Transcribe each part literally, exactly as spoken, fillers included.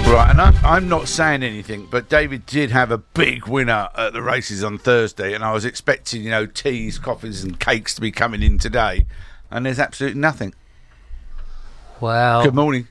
Right, and I'm, I'm not saying anything, but David did have a big winner at the races on Thursday, and I was expecting, you know, teas, coffees and cakes to be coming in today, and there's absolutely nothing. Well... Good morning.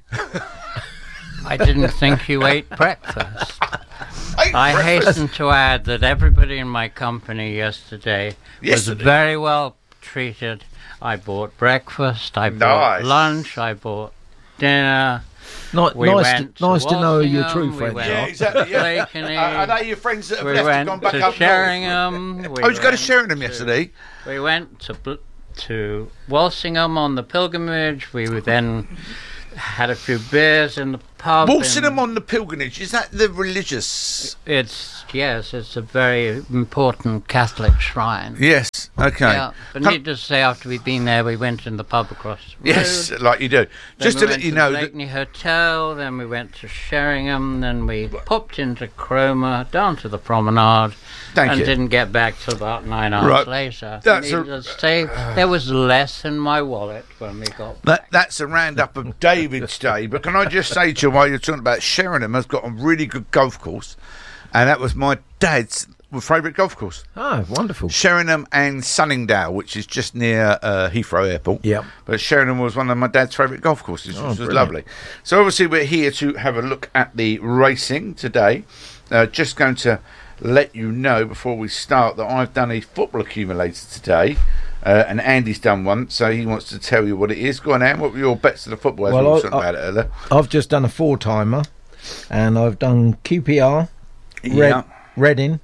I didn't think you ate breakfast. Ate I breakfast. hasten to add that everybody in my company yesterday, Yesterday? was very well treated. I bought breakfast, I bought Nice. lunch, I bought dinner. Not, We nice went to, nice to know who your Walsingham, true we friends went Yeah, are. exactly. Yeah. Blakeney. Are, are they your friends that have We left and went gone back to up north? Sheringham. We Oh, you go to went Sheringham to- yesterday? We went to Bl- to Walsingham on the pilgrimage. We then had a few beers in the pub. Walsingham in- on the pilgrimage, is that the religious? It's yes, it's a very important Catholic shrine. Yes, okay. Yeah, but Come- needless to say, after we'd been there, we went in the pub across the road. Yes, like you do. Then Just we to went let you to know the that Blakeney Hotel, then we went to Sheringham, then we popped into Cromer, down to the promenade, Thank and you. didn't get back till about nine hours Right. later. That's a- Needless to say, there was less in my wallet when we got back. That, that's a roundup of David's day. But can I just say to you, while you're talking about Sheringham, has got a really good golf course, and that was my dad's favourite golf course. Oh, wonderful. Sheringham and Sunningdale, which is just near uh, Heathrow Airport. Yep. But Sheringham was one of my dad's favourite golf courses, Oh, which was brilliant. lovely. So obviously we're here to have a look at the racing today. Uh, just going to let you know before we start that I've done a football accumulator today. Uh, and Andy's done one, so he wants to tell you what it is. Go on, Andy, what were your bets to the football? As Well, we were I- talking I- about it earlier. I've just done a four-timer, and I've done Q P R, Red, Yeah. Reading,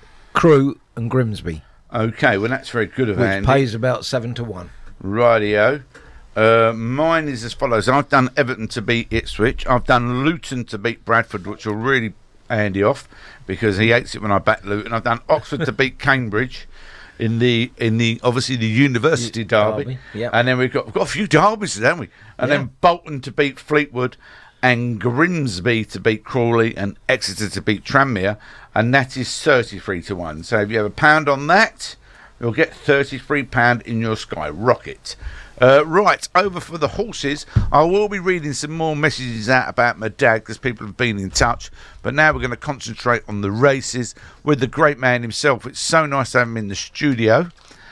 Crewe and Grimsby, Okay, well, that's very good of which Andy. pays about seven to one. Radio. Uh, mine is as follows. I've done Everton to beat Ipswich. I've done Luton to beat Bradford, which will really Andy off because he hates it when I back Luton. I've done Oxford to beat Cambridge in the in the obviously the University Y- derby. derby, yep. And then we've got we've got a few derbies, haven't we? And Yeah. then Bolton to beat Fleetwood, and Grimsby to beat Crawley, and Exeter to beat Tranmere, and that is thirty-three to one. So if you have a pound on that, you'll get thirty-three pound in your Sky Rocket. Uh, right, over for the horses. I will be reading some more messages out about my dad because people have been in touch. But now we're going to concentrate on the races with the great man himself. It's so nice to have him in the studio.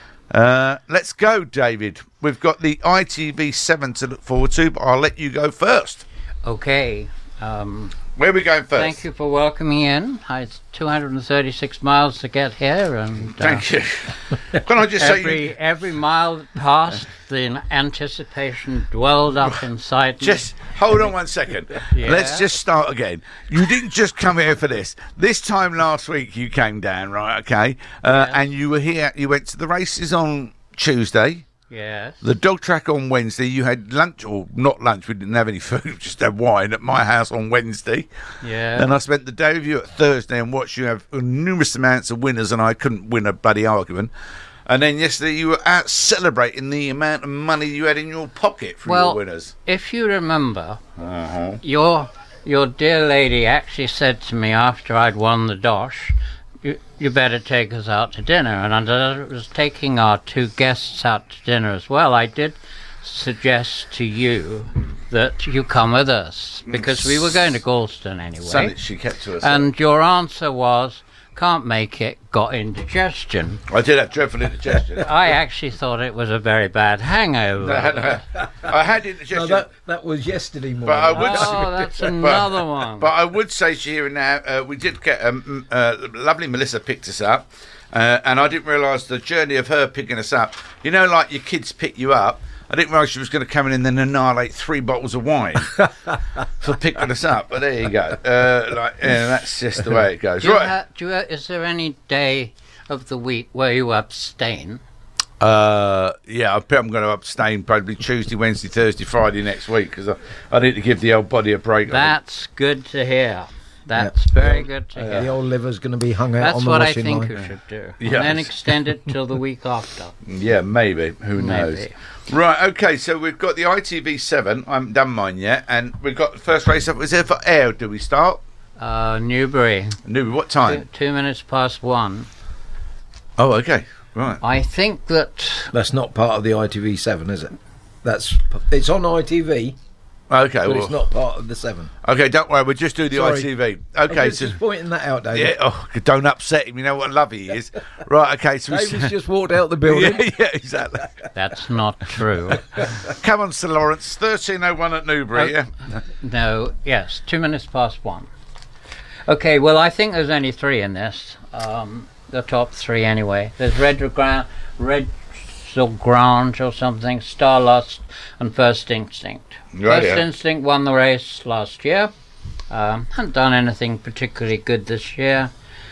Uh, let's go, David. We've got the I T V seven to look forward to, but I'll let you go first. Okay. Um, Where are we going first? thank you for welcoming in. It's two hundred thirty-six miles to get here, and uh, Thank you. Can I just say, every every mile passed, the anticipation dwelled up inside me. just hold on one second. Yeah. Let's just start again. You didn't just come here for this. This time last week you came down, right? Okay, uh, Yeah. and you were here. You went to the races on Tuesday. Yes. The dog track on Wednesday. You had lunch, or not lunch. We didn't have any food. We just had wine at my house on Wednesday. Yeah. Then I spent the day with you at Thursday and watched you have numerous amounts of winners, and I couldn't win a bloody argument. And then yesterday you were out celebrating the amount of money you had in your pocket from Well, your winners. If you remember, Uh-huh. your your dear lady actually said to me after I'd won the dosh, you, you better take us out to dinner. And I was taking our two guests out to dinner as well. I did suggest to you that you come with us because we were going to Galston anyway. Something she kept to herself. And your answer was, can't make it, got indigestion. I did have dreadful indigestion. I actually thought it was a very bad hangover. I had No, indigestion. that that was yesterday morning. But I would Oh, that's another one. But I would say here and now, uh, we did get um, uh, lovely Melissa picked us up, uh, and I didn't realise the journey of her picking us up. You know, like your kids pick you up. I didn't realise she was going to come in and then annihilate three bottles of wine for picking us up. But there you go. Uh, like, yeah, that's just the way it goes. Do you Right. ha- do you ha- is there any day of the week where you abstain? Uh, yeah, I think I'm going to abstain probably Tuesday, Wednesday, Thursday, Friday next week because I, I need to give the old body a break. That's good to hear. That's very good to The hear. old liver's going to be hung out That's on the what I washing think line. you should do. Yes. And then extend it till the week after. Yeah, maybe. Who knows? Maybe. Right, okay, so we've got the I T V seven. I haven't done mine yet. And we've got the first race up. Is there for air? Do we start? Uh, Newbury, Newby, what two, time? two minutes past one. Oh, okay. Right. I think that That's not part of the I T V seven, is it? That's it's on I T V. Okay, but well, it's not part of the seven. okay. Don't worry, we'll just do the Sorry. I T V. I'm Okay, just, so just pointing that out, David. yeah. Oh, don't upset him. You know what a love he is. Right. Okay. So we David's just walked out the building. yeah, yeah, exactly. That's not true. Come on, Sir Lawrence. thirteen oh one at Newbury. Oh. Yeah. No, yes, two minutes past one. Okay, well, I think there's only three in this. Um, the top three, anyway. There's Red Ground, Red Grange or something, Starlust, and First Instinct. Right, First yeah. Instinct won the race last year. Um, hadn't done anything particularly good this year.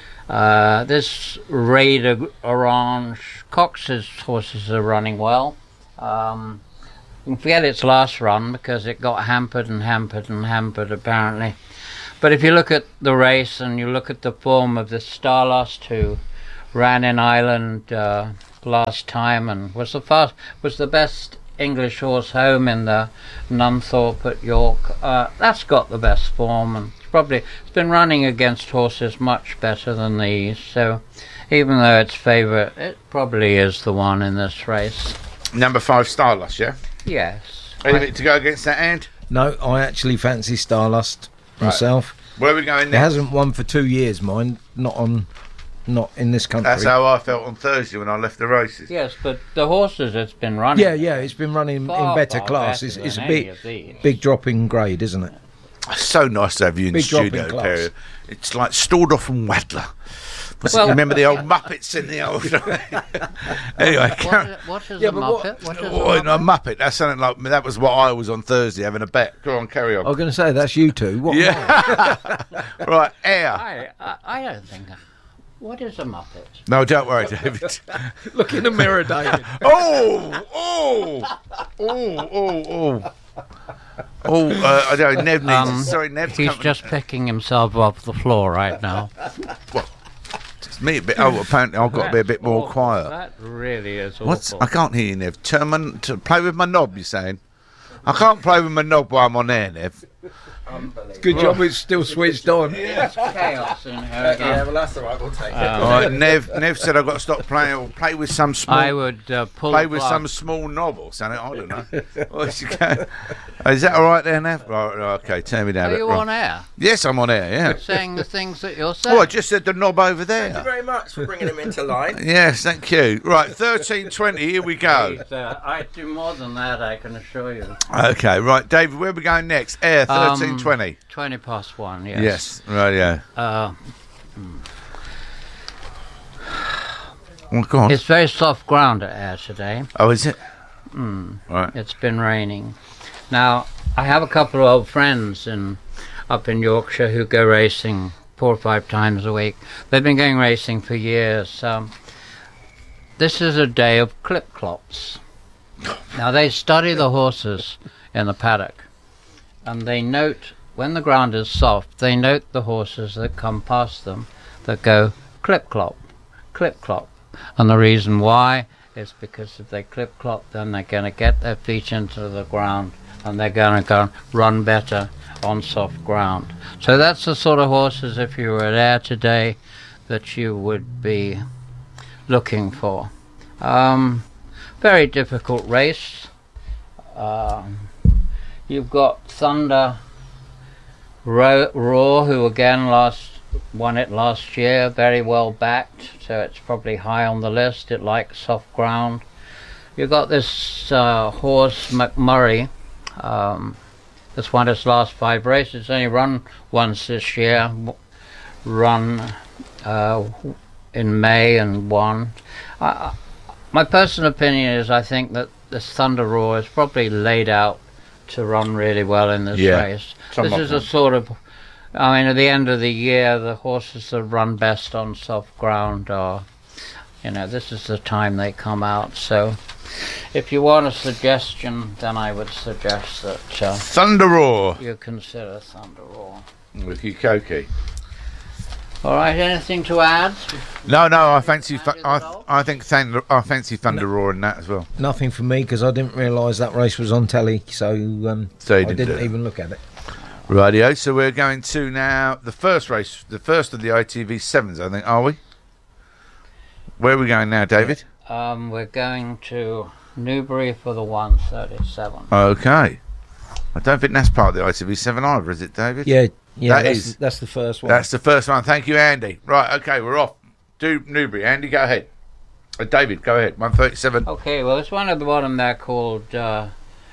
Uh, this Raider Orange, Cox's horses are running well. Um, you can forget its last run because it got hampered and hampered and hampered apparently. But if you look at the race and you look at the form of the Starlust, who ran in Ireland uh, last time and was the fast, was the best English horse home in the Nunthorpe at York, uh, that's got the best form, and it's probably it's been running against horses much better than these. So even though it's favourite, it probably is the one in this race. Number five, Starlust. Yeah. Yes. Anything to go against that end? No, I actually fancy Starlust myself. Where are we going It next? hasn't won for two years, mine. Not on, not in this country. That's how I felt on Thursday when I left the races. Yes, but the horses it's been running. Yeah, yeah, it's been running far, in better far class. better It's, it's a than big, any of these. big drop in grade, isn't it? It's so nice to have you in Big the drop in studio, class. Perry. It's like Stordorf and Wadler. Was it- Well- remember the old Muppets in the old... anyway, What carry- is, what is Yeah, a but what- Muppet? What is a Oh, no, Muppet? Muppet. That's something like that was what I was on Thursday having a bet. Go on, carry on. I was going to say that's you two. What? Yeah. right, air. I, I, I don't think. What is a Muppet? No, don't worry, David. Look in the mirror, David. oh, oh, oh, oh, oh. Oh, uh, I don't know. Nev needs. Um, sorry, Nev. He's just picking himself off the floor right now. It's me a bit. Oh, apparently I've got to be a bit more Awful. quiet. That really is awful. What's? I can't hear you, Nev. Turn my, to play with my knob. You're saying? I can't play with my knob while I'm on air, Nev. Good job it's still switched on. It's chaos in here Yeah, again. well, that's all right. We'll take it. Um, All right, Nev. Nev said I've got to stop playing. Or play with some small. I would uh, pull play the with plug. some small knob or something. I don't know. What's you go? Is that all right there, Nev? Right, right, okay. Turn me down. Are a bit. you Right. on air? Yes, I'm on air. Yeah. Saying the things that you're saying? Oh, I just said the knob over Thank you there. very much for bringing him into line. Yes, thank you. Right, thirteen twenty. Here we go. Please, uh, I do more than that, I can assure you. Okay, right, David. Where are we going next? Air Um, thirteen twenty. Twenty past one. Yes. Yes, right. Yeah. Uh, Oh, go on. it's very soft ground at Ayr today. Oh, is it? Mm. Right. It's been raining. Now, I have a couple of old friends in up in Yorkshire who go racing four or five times a week. They've been going racing for years. Um, this is a day of clip-clops. Now, they study the horses in the paddock, and they note, when the ground is soft, they note the horses that come past them that go clip-clop, clip-clop. And the reason why is because if they clip-clop, then they're going to get their feet into the ground and they're going to go run better on soft ground. So that's the sort of horses, if you were there today, that you would be looking for. Um, very difficult race. Um, you've got Thunder Ro- Raw, who again last won it last year, very well backed, so it's probably high on the list. It likes soft ground. You've got this uh, horse McMurray. Um, this won its last five races. Only run once this year. w- Run uh, in May and won. I, I, my personal opinion is I think that this Thunder Raw is probably laid out to run really well in this Yeah. race. Some This of is a them. sort of, I mean, at the end of the year, the horses that run best on soft ground are, you know, this is the time they come out. So, if you want a suggestion, then I would suggest that uh, Thunder Roar you consider Thunder Raw. with Yukoki. All right, anything to add? No, no, I fancy. Fu- Andy the I, dog? I think Thunder. I fancy Thunder Roar in that as well. Nothing for me because I didn't realise that race was on telly, so um, So you I didn't didn't do it. even look at it. Rightio. So we're going to now the first race, the first of the I T V sevens. I think, are we? Where are we going now, David? Um, we're going to Newbury for the one thirty-seven. Okay. I don't think that's part of the I T V seven either, is it, David? Yeah, yeah, That that's, is. that's the first one. That's the first one. Thank you, Andy. Right, okay, we're off. Do Newbury. Andy, go ahead. Uh, David, go ahead. one thirty-seven. Okay, well, there's one at the bottom there called uh,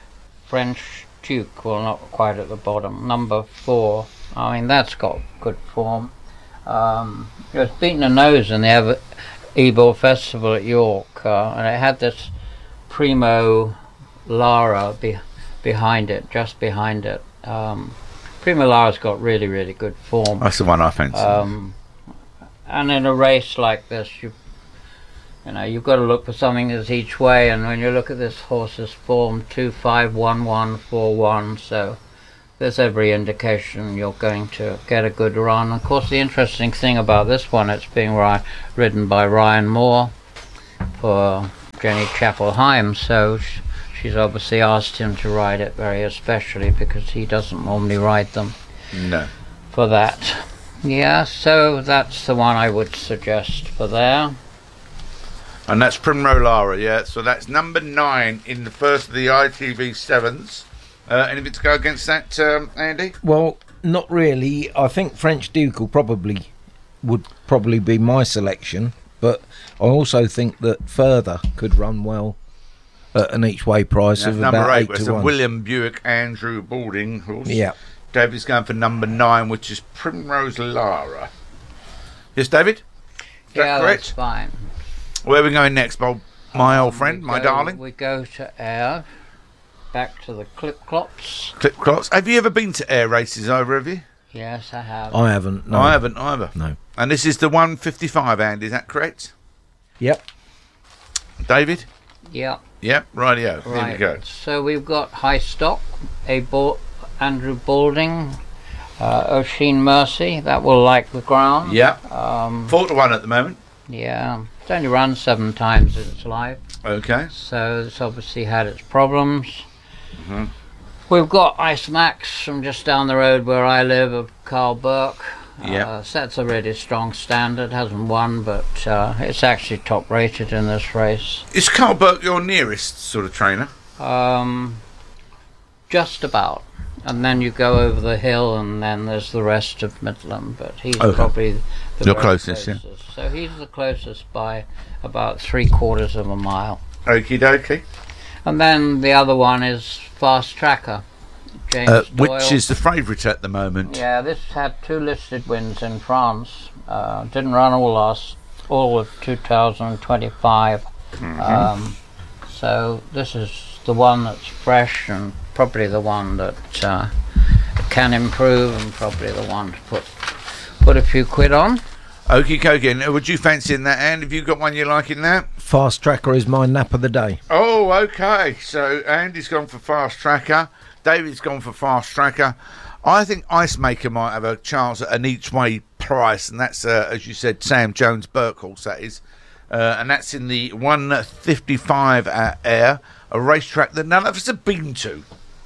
French Duke. Well, not quite at the bottom. Number four. I mean, that's got good form. Um, it was beating a nose in the Ever- Ebor Festival at York, uh, and it had this Primo Lara be- behind it, just behind it. Um, Primo Lara's got really, really good form. That's the one I fancy. Um, and in a race like this, you you know, you've got to look for something that's each way. And when you look at this horse's form, two five one one four one, so there's every indication you're going to get a good run. Of course, the interesting thing about this one, it's being ri- ridden by Ryan Moore for Jenny Chapel-Heim, so sh- she's obviously asked him to ride it very especially because he doesn't normally ride them no. for that. Yeah, so that's the one I would suggest for there. And that's Primrose Lara, yeah. So that's number nine in the first of the I T V sevens. Uh, anything to go against that, um, Andy? Well, not really. I think French Duke will probably would probably be my selection, but I also think that Further could run well at an each way price That's of number about eight. eight Was to a one. William Buick Andrew Balding horse. Yeah. David's going for number nine, which is Primrose Lara. Yes, David? Is that Yeah, correct? that's fine. Where are we going next, Bob? My old Um, friend, we my go- darling. We go to Air, back to the Clip Clops. Clip Clots. Have you ever been to air races over, have you? Yes, I have. I haven't. No. I haven't either. No. And this is the one fifty-five, Andy, is that correct? Yep. David? Yeah, Yep, rightio. Here right. we go. So we've got High Stock, a Bal- Andrew Balding, uh, Oisin Mercy. That will like the ground. Yep. Um, Four to one at the moment. yeah, it's only run seven times in its life, Okay. so it's obviously had its problems. Mhm. We've got Ice Max from just down the road where I live of Carl Burke. Yep. Uh, sets a really strong standard, hasn't won, but uh, it's actually top rated in this race. Is Carl Burke your nearest sort of trainer? Um, just about. And then you go over the hill and then there's the rest of Midland, but he's Okay. probably the Your very closest, yeah. So he's the closest by about three quarters of a mile. Okie dokie. And then the other one is Fast Tracker, James Uh, Doyle. which is the favourite at the moment. Yeah, this had two listed wins in France. Uh, didn't run all last, all of two thousand twenty-five. Mm-hmm. Um, so this is the one that's fresh and probably the one that uh, can improve and probably the one to put put a few quid on. Okie dokie. And would you fancy in that, and have you got one you like in that? Fast Tracker is my nap of the day. Oh, okay. So Andy's gone for Fast Tracker. David's gone for Fast Tracker. I think Ice Maker might have a chance at an each way price, and that's, uh, as you said, Sam Jones Burke horse, that is. Uh, and that's in the one fifty-five at Air, a racetrack that none of us have been to.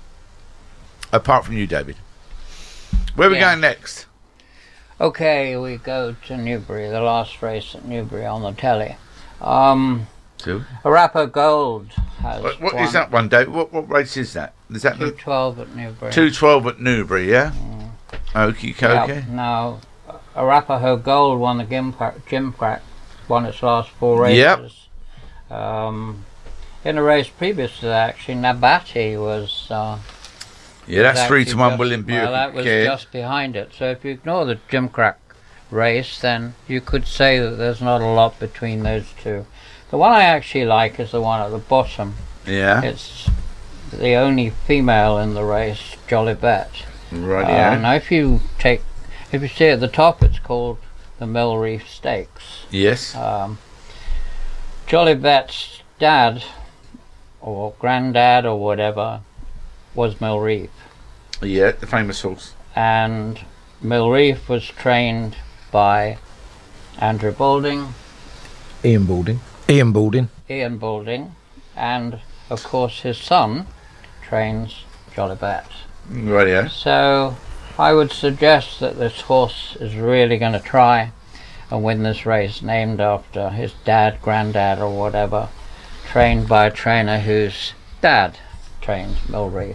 Apart from you, David. Where are we Yeah. going next? Okay, we go to Newbury, the last race at Newbury on the telly. Um, Two. Arapaho Gold has What, what won is that one, David? What, what race is that? Is that two the twelve at Newbury. two twelve at Newbury, yeah? Okie Yeah, dokie. now, Arapaho Gold won the Gimcrack, Gimcrack, won its last four Yep. races. Um, in a race previous to that, actually, Nabati was... Uh, Yeah, that's was three actually to one just- William Buick. Well, that was yeah. just behind it. So if you ignore the Gimcrack race, then you could say that there's not a lot between those two. The one I actually like is the one at the bottom. Yeah. It's the only female in the race, Jolly Bet. Right, Uh, yeah. now, if you take, if you see at the top, it's called the Mill Reef Stakes. Yes. Um, Jolly Bet's dad, or granddad, or whatever, was Mill Reef, Yeah, the famous horse. and Mill Reef was trained by Andrew Balding, Ian Balding. Ian Balding. Ian Balding, and of course his son trains Jolly Bet. Right, yeah. So I would suggest that this horse is really going to try and win this race, named after his dad, granddad, or whatever, trained by a trainer whose dad trains Mill Reef.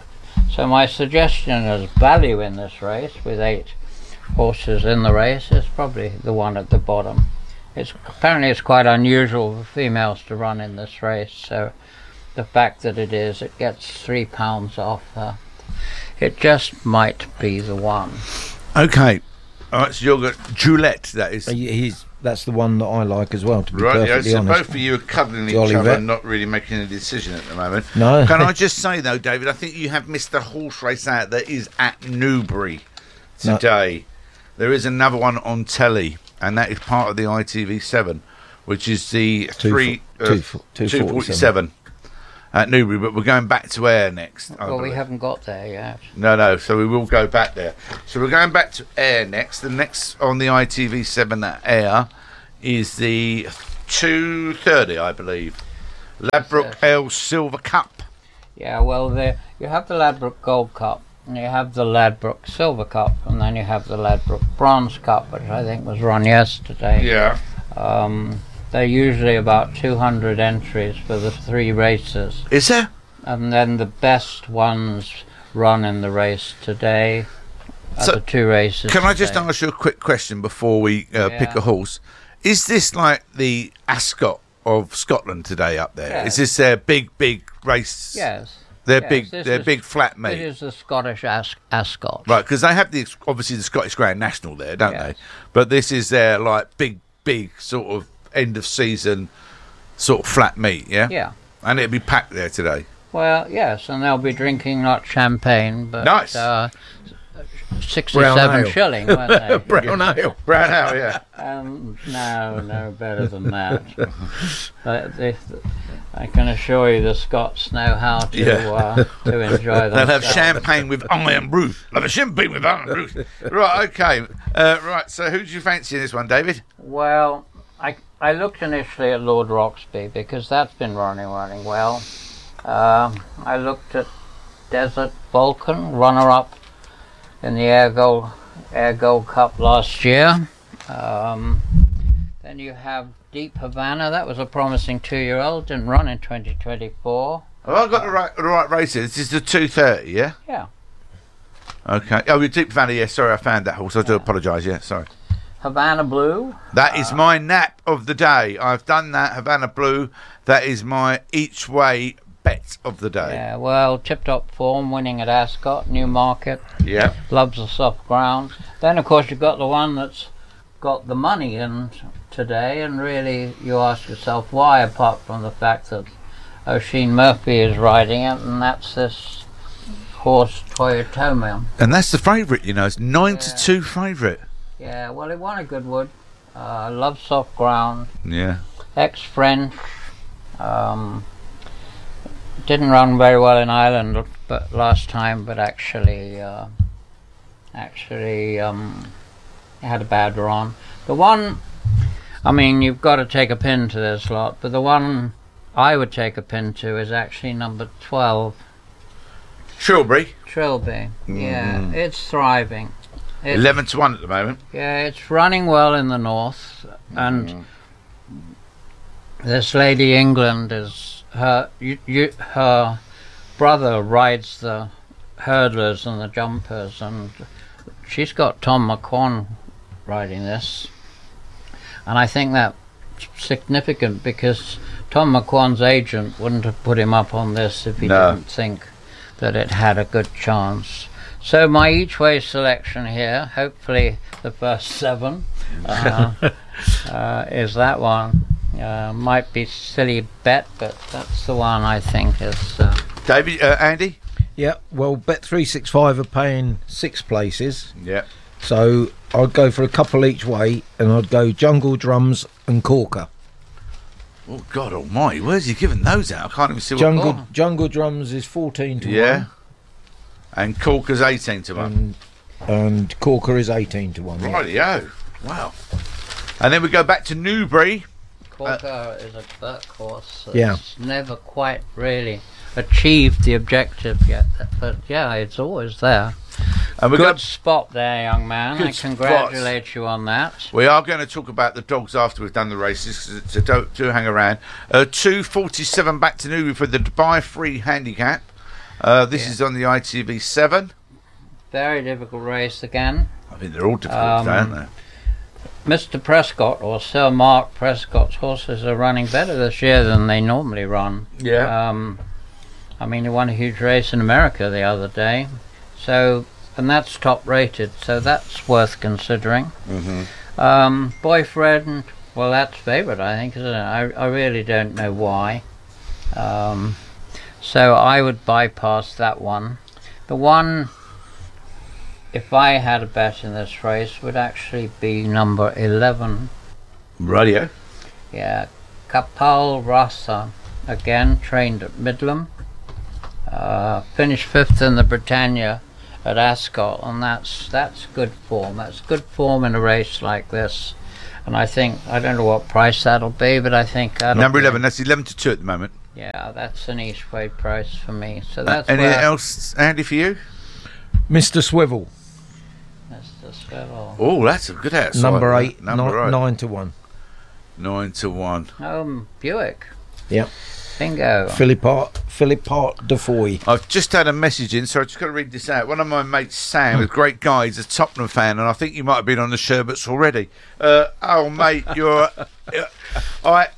So my suggestion as value in this race, with eight horses in the race, is probably the one at the bottom. It's apparently it's quite unusual for females to run in this race, so the fact that it is, it gets three pounds off. Uh, it just might be the one. Okay. All right, so you've got Juliet, that is. Uh, He's, that's the one that I like as well, to be Right, yeah, perfectly so honest. both of you are cuddling each Jolly other vet. and not really making a decision at the moment. No. Can I just say, though, David, I think you have missed the horse race out that is at Newbury No. today. There is another one on telly, and that is part of the I T V seven, which is the Two three fo- uh, two fo- two two forty-seven at Newbury, but we're going back to air next. I Well, we believe. haven't got there yet. No, no, so we will go back there. So we're going back to air next. The next on the I T V seven at air is the two thirty, I believe. Ladbroke Yes. Ale Silver Cup. Yeah, well, there you have the Ladbroke Gold Cup, and you have the Ladbroke Silver Cup, and then you have the Ladbroke Bronze Cup, which I think was run yesterday. Yeah. Um, they're usually about two hundred entries for the three races, Is there? and then the best ones run in the race today. Are So, the two races. Can I just today. ask you a quick question before we uh, pick Yeah. a horse? Is this like the Ascot of Scotland today up there? Yes. Is this their big, big race? Yes. They're yes, big. this They're is- big flat It meat. is the Scottish As- Ascot. Right, because they have the obviously the Scottish Grand National there, don't Yes. they? But this is their like big, big sort of end of season sort of flat meat, yeah. Yeah. And it'll be packed there today. Well, yes, and they'll be drinking not champagne, but Nice. uh, sixty-seven ale. shilling, weren't they? Brown ale. Brown ale, yeah. Um, no, no better than that. But they, I can assure you, the Scots know how to Yeah. uh, to enjoy They'll have themselves. champagne with iron roof. They'll have champagne with iron roof. Right, okay. Uh, right, so who do you fancy in this one, David? Well, I I looked initially at Lord Roxby because that's been running running well. Um, I looked at Desert Vulcan, runner-up in the Air Gold Air Gold Cup last year. Um, then you have Deep Havana. That was a promising two-year-old. Didn't run in twenty twenty-four. Have I got the right, the right race here? This is the two thirty, yeah? Yeah. Okay. Oh, your Deep Valley, yeah, sorry, I found that horse. I do Yeah. apologise, yeah, sorry. Havana Blue. That is my nap of the day. I've done that, Havana Blue. That is my each way bet of the day. Yeah, well, tip-top form, winning at Ascot, Newmarket. Yeah. Loves the soft ground. Then, of course, you've got the one that's got the money in today, and really you ask yourself why, apart from the fact that Oisin Murphy is riding it, and that's this horse Toyotomi. And that's the favourite, you know. It's nine to Yeah. two favourite. Yeah, well, it won a Goodwood. Uh, loves soft ground. Yeah. Ex-French. Um, didn't run very well in Ireland, but last time, but actually, uh, actually, um, had a bad run. The one, I mean, you've got to take a pin to this lot, but the one I would take a pin to is actually number twelve, Trilbury, Trilby. Yeah, Mm. it's thriving. It's, eleven to one at the moment. Yeah, it's running well in the north, and Mm. this Lady England is her. You, you, her brother rides the hurdlers and the jumpers, and she's got Tom McQuan riding this, and I think that's significant because Tom McQuan's agent wouldn't have put him up on this if he No. didn't think that it had a good chance. So my each way selection here, hopefully the first seven, uh, uh, is that one. Uh, might be silly bet, but that's the one I think is. Uh, David, uh, Andy? Yeah, well, Bet three sixty-five are paying six places, Yeah. so I'd go for a couple each way, and I'd go Jungle Drums and Corker. Oh, God almighty. Where's he giving those out? I can't even see what... Jungle Oh. Jungle Drums is fourteen to Yeah. one, And Corker's eighteen to one. and, and Corker is eighteen to one. yeah. Rightio. Wow. And then we go back to Newbury. Corker is a workhorse. That's Yeah. never quite really achieved the objective yet, but yeah, it's always there. And we Good go, spot there, young man. Good I congratulate you on that. we are going to talk about the dogs after we've done the races, so don't do hang around. Uh, two forty-seven back to Newbury for the Dubai Free Handicap. Uh, this Yeah. is on the I T V seven. Very difficult race again. I think they're all difficult, Um, aren't they? Mister Prescott, or Sir Mark Prescott's horses are running better this year than they normally run. Yeah. Um, I mean, he won a huge race in America the other day, so and that's top rated, so that's worth considering. Mm-hmm. Um, Boyfriend, well, that's favourite, I think, isn't it? I, I really don't know why. Um, so I would bypass that one. The one, if I had a bet in this race, would actually be number eleven. Radio. Yeah, Kapal Rasa, again trained at Midland. Uh, finished fifth in the Britannia at Ascot, and that's that's good form. That's good form in a race like this. And I think, I don't know what price that'll be, but I think that'll Number be- eleven. That's eleven to two at the moment. Yeah, that's an each way price for me. So Uh, that's anything where else, Andy, for you? Mister Swivel, Mister Swivel. Oh, that's a good outside. number that. eight, Number ni- eight. nine to one. Nine to one. Um, Buick. Yep. Bingo. Philip Hart, Philip Hart Defoy. I've just had a message in, so I've just got to read this out. One of my mates, Sam, a great guy, he's a Tottenham fan, and I think you might have been on the Sherbets already. Uh, oh, mate, you're... Uh, I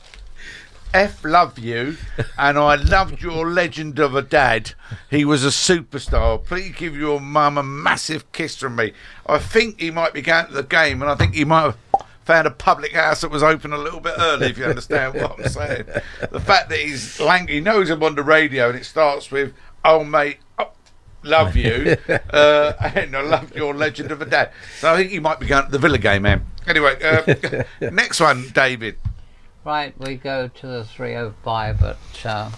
F love you, and I loved your legend of a dad. He was a superstar. Please give your mum a massive kiss from me. I think he might be going to the game, and I think he might have found a public house that was open a little bit early, if you understand what I'm saying. The fact that he's lanky, he knows I'm on the radio, and it starts with, oh, mate, oh, love you, uh, and I love your legend of a dad. So I think he might be going to the Villa game, man. Anyway, uh, next one, David. Right, we go to the three oh five at uh,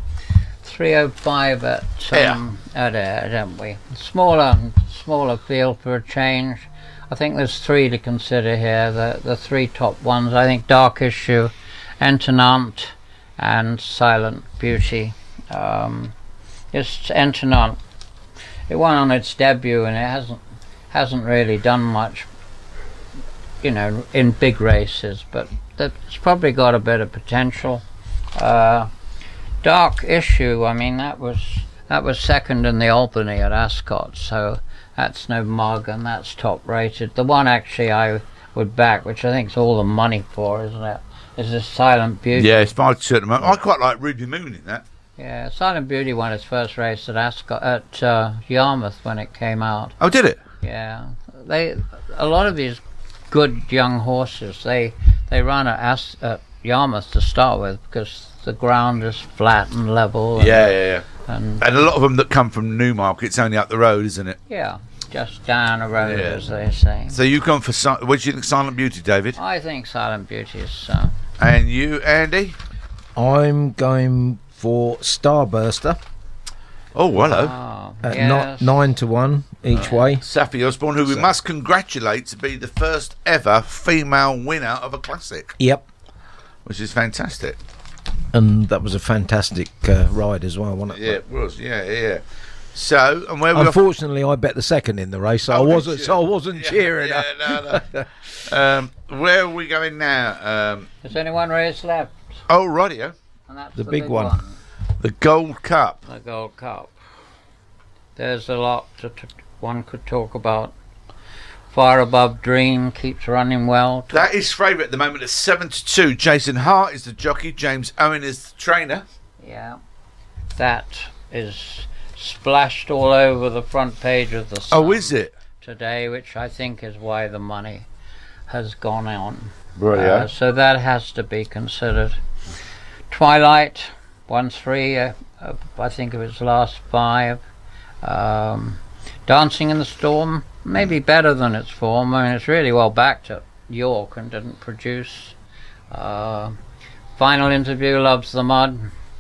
three oh five at um, at Air, don't we? Smaller, smaller field for a change. I think there's three to consider here. The the three top ones. I think Dark Issue, Entenant, and Silent Beauty. Um, just Entenant. It won on its debut, and it hasn't hasn't really done much, you know, in big races, but that's probably got a bit of potential. Uh, Dark Issue, I mean, that was that was second in the Albany at Ascot, so that's no mug, and that's top rated. The one actually I would back, which I think is all the money for, isn't it, is this Silent Beauty. Yeah, it's my certain amount. I quite like Ruby Moon in that. Yeah, Silent Beauty won its first race at Ascot at uh, Yarmouth when it came out. Oh, did it? Yeah, they a lot of these good young horses, they they run at, As, at Yarmouth to start with because the ground is flat and level. And, Yeah, yeah, yeah. and And a lot of them that come from Newmarket, it's only up the road, isn't it? yeah, just down the road, Yeah. as they say. So you've gone for... Si- what do you think, Silent Beauty, David? I think Silent Beauty is. Uh, And you, Andy? I'm going for Starburster Oh, hello. oh, at yes. ni- nine to one each way. Safi Osborne, who we must congratulate to be the first ever female winner of a classic, Yep. which is fantastic. And that was a fantastic uh, ride as well, wasn't it? Yeah, it was. Yeah, yeah. So, and where we off? Unfortunately, I bet the second in the race, so Oh, I did wasn't. you? So I wasn't Yeah, cheering. yeah, no, no. um, where are we going now? Um, There's only one race left, oh, radio. and that's The the, big one. The Gold Cup. the Gold Cup. There's a lot that t- one could talk about. Far Above Dream keeps running well. That is favourite at the moment at seven to two. Jason Hart is the jockey. James Owen is the trainer. Yeah, that is splashed all over the front page of the Sun Oh, is it? today, which I think is why the money has gone on. Right. Uh, so that has to be considered. Twilight, one three, uh, uh, I think of its last five. Um, Dancing in the Storm, maybe better than its form. I mean, it's really well backed at York and didn't produce. Uh, Final Interview, Loves the Mud.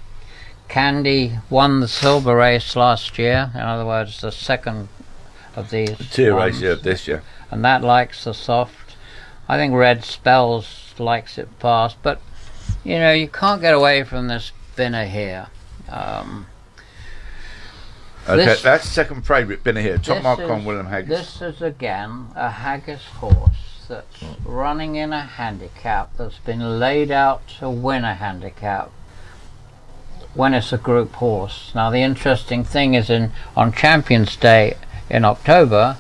Candy won the silver race last year. In other words, the second of these. Tier ones. race, yeah, this year. And that likes the soft. I think Red Spells likes it fast, but you know, you can't get away from this Binner here. Um, Okay, This- that's second favourite. Been here. Top this mark is- on William Haggis. This is again a Haggis horse that's running in a handicap that's been laid out to win a handicap. when it's a group horse. Now the interesting thing is in on Champions Day in October,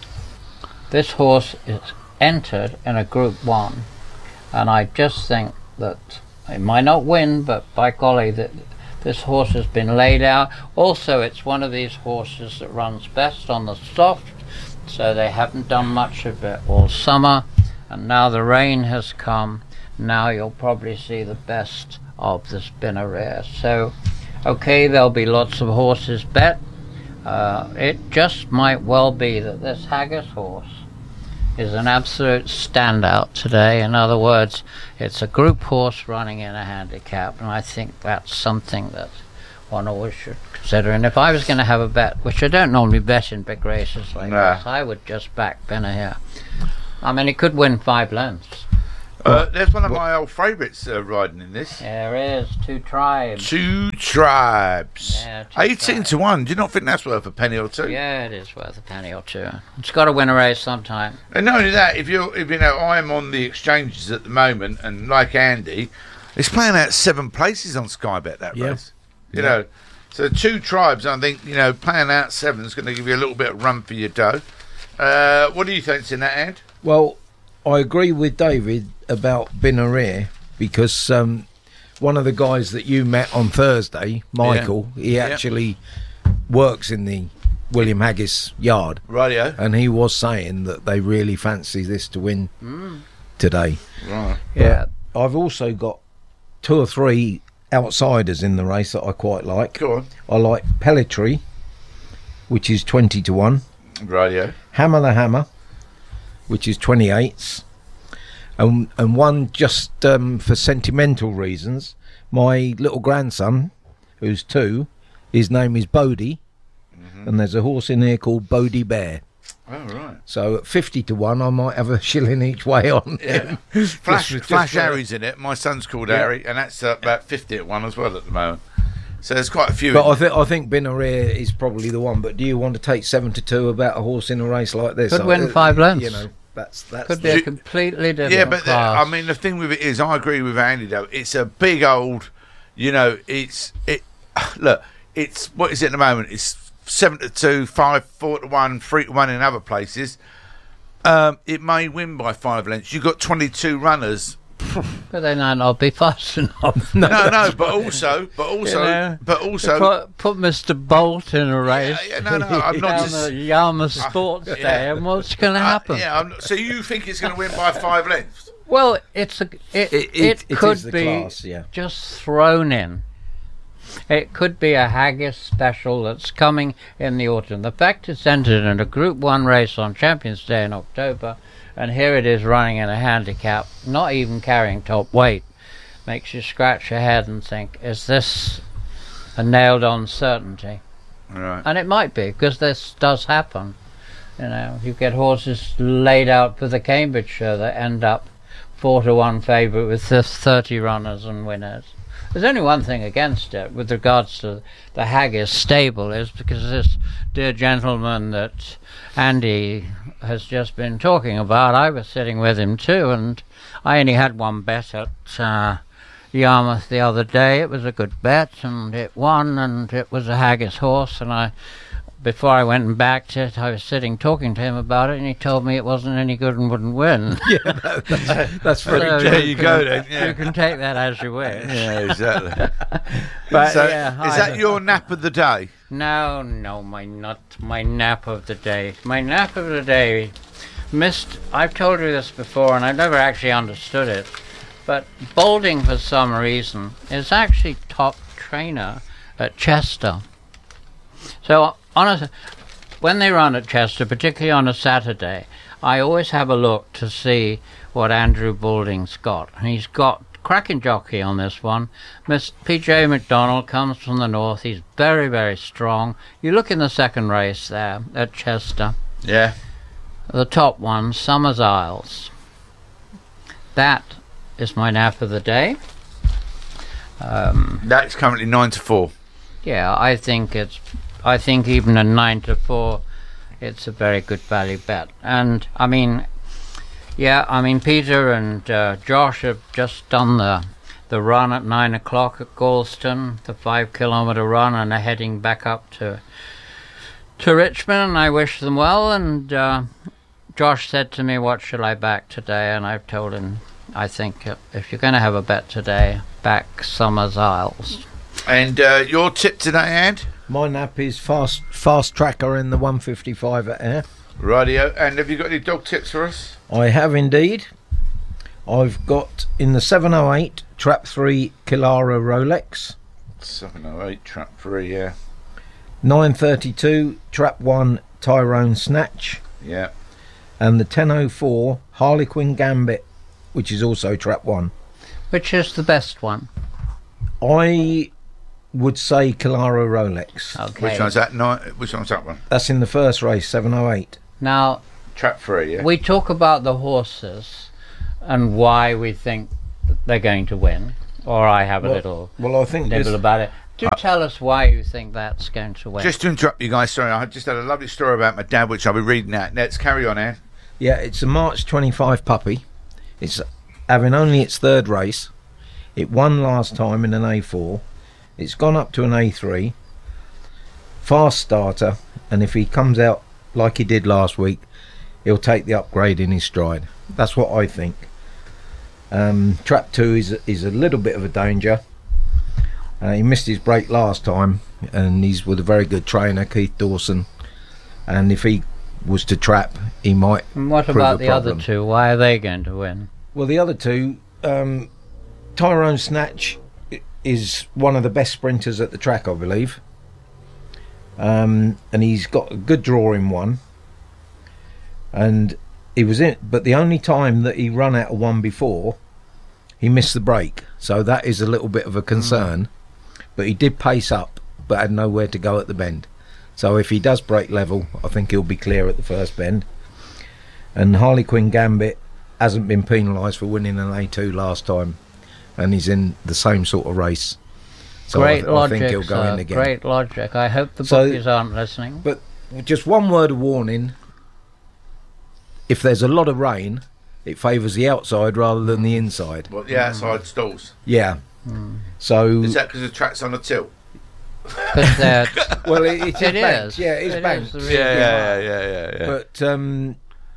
this horse is entered in a Group One, and I just think that it might not win, but by golly, that this horse has been laid out. Also, it's one of these horses that runs best on the soft, so they haven't done much of it all summer, and now the rain has come. Now you'll probably see the best of the Spinner Rare. So, okay, there'll be lots of horses bet. Uh, it just might well be that this Haggis horse is an absolute standout today. In other words, it's a group horse running in a handicap, and I think that's something that one always should consider. And if I was going to have a bet, which I don't normally bet in big races like Nah. this, I would just back Binner here. I mean, he could win five lengths. Uh, there's one of my old favourites uh, riding in this. There is Two Tribes. Two Tribes. Yeah, Two eighteen Tribes. to one. Do you not think that's worth a penny or two? Yeah, it is worth a penny or two. It's got to win a race sometime. And not only that, if you if you know, I'm on the exchanges at the moment, and like Andy, it's playing out seven places on Sky Bet that Yeah. race. You know, so Two Tribes, I think, you know, playing out seven is going to give you a little bit of run for your dough. Uh, what do you think's in that, Ant? Well, I agree with David about Binnerear because um, one of the guys that you met on Thursday, Michael, he Yeah. actually works in the William Haggis yard, Radio. and he was saying that they really fancy this to win today. Right. Yeah. I've also got two or three outsiders in the race that I quite like. Go on. I like Pelletry, which is twenty to one. Radio. Hammer the Hammer, which is twenty-eights, and and one just um, for sentimental reasons. My little grandson, who's two, his name is Bodie, and there's a horse in here called Bodie Bear. Oh, right. So at fifty to one, I might have a shilling each way on Yeah. him. Flash, Just- Flash just for- Harry's in it. My son's called Yeah. Harry, and that's uh, about fifty at one as well at the moment. So there's quite a few. But in I think I think Binnerear is probably the one. But do you want to take seven to two about a horse in a race like this? Could I- win five lengths. You know, that's that's Could the- be a Do- completely different Yeah, but the, class. I mean, the thing with it is, I agree with Andy though. It's a big old, you know, it's it. Look, it's what is it at the moment? It's seven to two, five, four to one, three to one in other places. Um, it may win by five lengths. You've got twenty-two runners. But they might not be fast enough. No, no, but also, but also, know, but also. put, put Mister Bolt in a race. Yeah, yeah, no, no, I'm not down just. the Yarmouth Sports yeah. Day, and what's going to happen? Uh, yeah, I'm not, so you think it's going to win by five lengths? Well, it's a, it, It- it, it- it could is the be class, yeah. just thrown in. It could be a Haggis special that's coming in the autumn. The fact it's entered in a Group One race on Champions Day in October, and here it is running in a handicap, not even carrying top weight, makes you scratch your head and think, is this a nailed-on certainty? Right. And it might be, because this does happen. You know, you get horses laid out for the Cambridgeshire that end up four to one favourite with th- thirty runners and winners. There's only one thing against it with regards to the Haggis stable, is because this dear gentleman that Andy has just been talking about, I was sitting with him too, and I only had one bet at uh, Yarmouth the other day. It was a good bet, and it won, and it was a Haggis horse, and I, before I went and backed it, I was sitting talking to him about it, and he told me it wasn't any good and wouldn't win. yeah, that, that's, that's very So There you can- go then, yeah. You can take that as you wish. Yeah, exactly. But so, yeah, is I- that your nap of the day? No, no, my not my nap of the day. My nap of the day missed. I've told you this before, and I've never actually understood it. But Balding, for some reason, is actually top trainer at Chester. So on a, when they run at Chester, particularly on a Saturday, I always have a look to see what Andrew Balding's got. And he's got cracking jockey on this one. Miss P J McDonald comes from the north. He's very, very strong. You look in the second race there at Chester. Yeah. The top one, Summers Isles. That is my nap of the day. Um, That's currently nine to four. yeah, I think it's. I think even a nine to four, it's a very good value bet. And I mean, yeah, I mean Peter and uh, Josh have just done the the run at nine o'clock at Galston, the five kilometre run, and are heading back up to to Richmond. And I wish them well. And uh, Josh said to me, "What should I back today?" And I've told him, I think uh, if you're going to have a bet today, back Summers Isles. And uh, your tip today, Ed? My nap is fast fast tracker in the one fifty-five at air. Radio. And have you got any dog tips for us? I have indeed. I've got in the seven oh eight Trap three Kilara Rolex, seven oh eight Trap three, yeah. nine thirty-two Trap one Tyrone Snatch, Yeah. and the ten oh four Harlequin Gambit, which is also Trap one. Which is the best one? I would say Kilara Rolex. Okay. Which one's that? No, which one's that one? That's in the first race, seven oh eight. Now, Trap three, yeah. we talk about the horses and why we think they're going to win, or I have a Well- little Well, I think this, nibble about it. Do tell us why you think that's going to win. Just to interrupt you guys, sorry, I just had a lovely story about my dad, which I'll be reading out. Let's carry on, Ed. yeah, it's a March twenty-five puppy. It's having only its third race. It won last time in an A four. It's gone up to an A three. Fast starter, and if he comes out like he did last week, he'll take the upgrade in his stride. That's what I think. Um, Trap two is is a little bit of a danger. Uh, he missed his break last time, and he's with a very good trainer, Keith Dawson. And if he was to trap, he might. And what prove about a the other problem. two? Why are they going to win? Well, the other two, um, Tyrone Snatch i- is one of the best sprinters at the track, I believe. Um, and he's got a good draw in one. And he was in, but the only time that he run out of one before, he missed the break. So that is a little bit of a concern. But he did pace up, but had nowhere to go at the bend. So if he does break level, I think he'll be clear at the first bend. And Harlequin Gambit hasn't been penalised for winning an A two last time, and he's in the same sort of race. So great I, I logic, think he'll go sir. in again. Great logic. I hope the So- bookies aren't listening. But just one word of warning: if there's a lot of rain, it favours the outside rather than the inside. Well, the outside stalls. Yeah. So Is that because the track's on a tilt? Because they're well, it, it's It banked. is. Yeah, it's It banked. is the reason why. yeah, yeah. But um,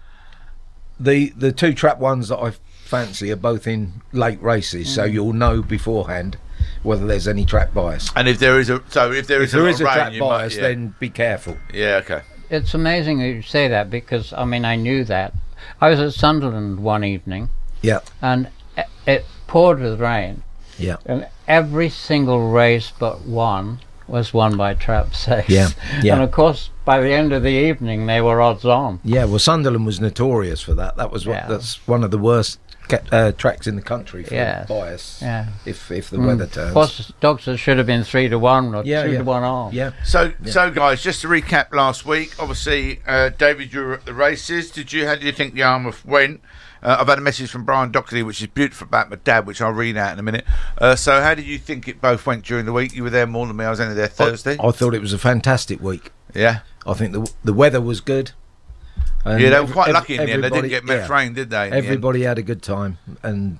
the the two trap ones that I fancy are both in late races, so you'll know beforehand whether there's any track bias. And if there is a, so if there If is there a, is a rain, track you bias, might, yeah. then be careful. Yeah, okay. It's amazing that you say that because, I mean, I knew that. I was at Sunderland one evening Yeah, and it, it poured with rain, yeah, and every single race but one was won by Trap six. Yeah, yeah. And of course, by the end of the evening, they were odds on. yeah. Well, Sunderland was notorious for that. That was what. Yeah. That's one of the worst ca- uh, tracks in the country for Yes. bias. Yeah. If if the Mm. weather turns. Of course, dogs that should have been three to one or Yeah, two yeah. to one off. Yeah. So, Yeah. so guys, just to recap last week, obviously, uh, David, you were at the races. Did you? How did you think the Yarmouth went? Uh, I've had a message from Brian Dockley, which is beautiful about my dad, which I'll read out in a minute. Uh, so, how did you think it both went during the week? You were there more than me. I was only there Thursday. I, I thought it was a fantastic week. Yeah, I think the the weather was good. And yeah, they were ev- quite ev- lucky in the end. They didn't everybody- get much yeah. rain, did they? in the end? Everybody had a good time, and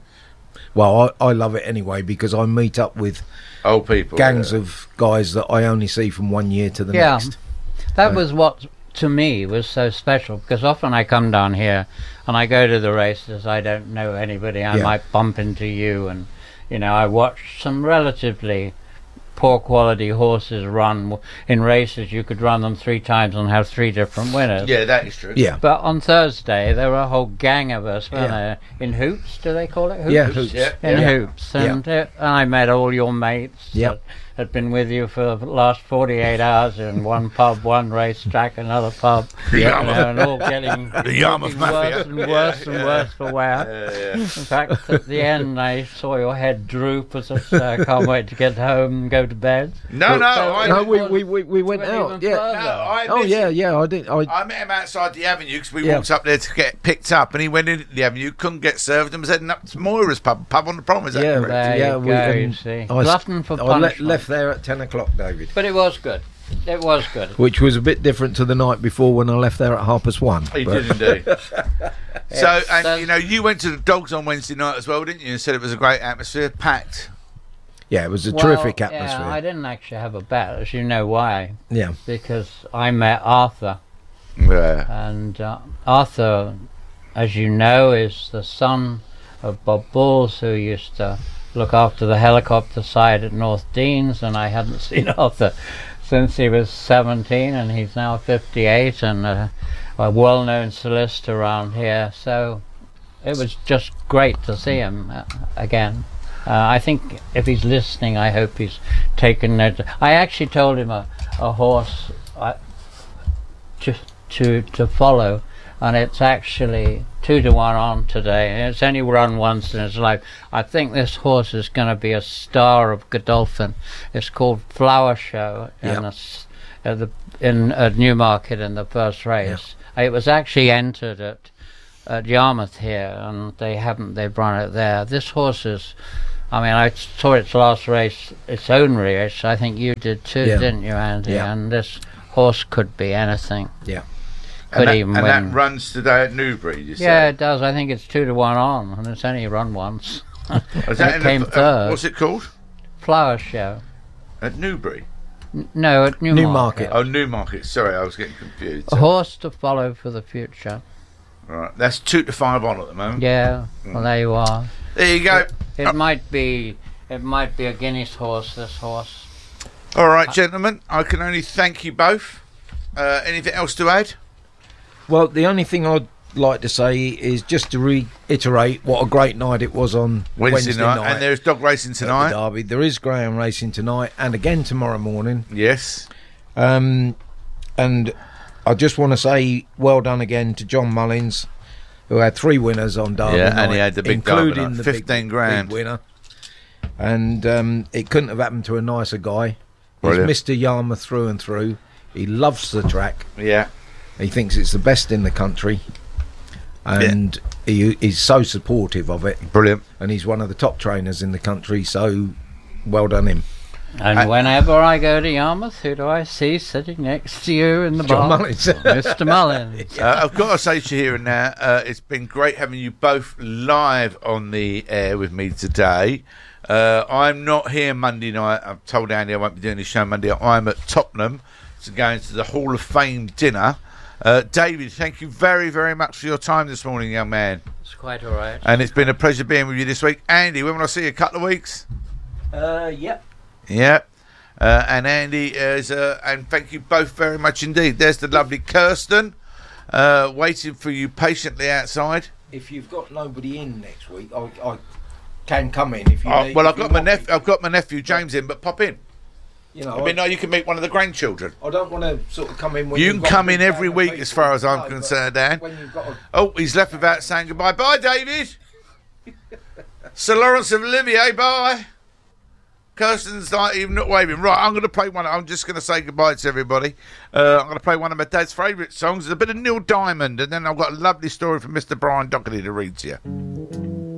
well, I, I love it anyway because I meet up with old people, gangs yeah. of guys that I only see from one year to the Yeah. next. That Right. was what, to me, was so special because often I come down here and I go to the races, I don't know anybody, I Yeah. might bump into you, and, you know, I watch some relatively poor quality horses run in races. You could run them three times and have three different winners. Yeah, that is true. Yeah, But on Thursday, there were a whole gang of us, weren't Yeah. there? In hoops, do they call it hoops? yeah, hoops. Yeah. In Yeah. hoops, and uh, I met all your mates Yeah. that had been with you for the last forty-eight hours in one pub, one racetrack, another pub, you know, and all getting, The Yarmouth getting worse Mafia. and worse and worse for wear. Yeah, yeah. In fact, at the end, I saw your head droop as I said, I can't wait to get home and go to bed. No, no, So- I, No, it we, was- we, we, we went went out. even Yeah. further. no, I Oh met yeah, him- yeah. I did. I I met him outside the avenue because we Yeah. walked up there to get picked up, and he went into the avenue, couldn't get served, and was heading up to Moira's pub, pub on the prom. Is that Yeah, correct? There yeah, you we- go, and you see. I s- Glutton for I le- punishment. left there at ten o'clock, David, But it was good. It was good. which was a bit different to the night before when I left there at half past one. He but- did indeed. So, It's- and there's- you know, you went to the Dogs on Wednesday night as well, didn't you? And said it was a great atmosphere, packed. Yeah, it was a well, terrific Yeah, atmosphere. I didn't actually have a bet, as you know why. Yeah. Because I met Arthur. Yeah. And uh, Arthur, as you know, is the son of Bob Balls, who used to look after the helicopter side at North Deans, and I hadn't seen Arthur since he was seventeen, and he's now fifty-eight, and uh, a well-known solicitor around here. So it was just great to see him uh, again. Uh, I think if he's listening, I hope he's taken note. I actually told him a, a horse uh, to to to follow, and it's actually two to one on today. It's only run once in his life. I think this horse is going to be a star of Godolphin. It's called Flower Show in, Yep. a s at the, in at Newmarket in the first race. It was actually entered at at Yarmouth here, and they haven't. They've run it there. This horse is. I mean, I saw its last race, its own race. I think you did too, Yeah. didn't you, Andy? Yeah. And this horse could be anything. Yeah. Could and that, even and win. that runs today at Newbury, you Yeah, say? it does. I think it's two to one on, and it's only run once. Is that it in came the, uh, third. what's it called? Flower Show. At Newbury? N- no, at Newmarket. Newmarket. Oh, Newmarket. Sorry, I was getting confused. A horse to follow for the future. Right, that's two to five on at the moment. Yeah. Well, there you are. There you go. It Oh. might be. It might be a Guinness horse. This horse. All right, gentlemen. I can only thank you both. Uh, anything else to add? Well, the only thing I'd like to say is just to reiterate what a great night it was on Wednesday, Wednesday, night. night. And there's dog racing at the tonight. Derby. There is greyhound racing tonight and again tomorrow morning. Yes. Um, and I just want to say well done again to John Mullins, who had three winners on Derby Yeah, night, and he had the big Derby including night, the fifteen big, grand. big winner. And um, it couldn't have happened to a nicer guy. He's Brilliant. Mister Yarmouth through and through. He loves the track. Yeah. He thinks it's the best in the country, and he is so supportive of it. Brilliant. And he's one of the top trainers in the country. So well done him. And I- whenever I go to Yarmouth, who do I see sitting next to you in the John bar? Mullins. Mister Mullins. Uh, I've got to say to you here and now, uh, it's been great having you both live on the air with me today. Uh, I'm not here Monday night. I've told Andy I won't be doing this show Monday. I'm at Tottenham to go into the Hall of Fame dinner. Uh, David, thank you very, very much for your time this morning, young man. It's quite all right. And it's been a pleasure being with you this week. Andy, when will I see you? A couple of weeks? Uh, yep. Yeah. Uh, and Andy is, uh, and thank you both very much indeed. There's the lovely Kirsten, uh, waiting for you patiently outside. If you've got nobody in next week, I, I can come in. If you Oh, need, well, if I've you got my want me nephew. to. I've got my nephew James in, but pop in. You know, I mean, I, no, you can meet one of the grandchildren. I don't want to sort of come in. When You you've can got a come big in every band of week, people. as far as I'm No, but concerned, Dan. When you've got a, Oh, he's left without saying goodbye. Bye, David. Sir Lawrence of Olivier, bye. Kirsten's not even not waving. Right, I'm going to play one. I'm just going to say goodbye to everybody. Uh, I'm going to play one of my dad's favourite songs. There's a bit of Neil Diamond, and then I've got a lovely story from Mister Brian Doherty to read to you.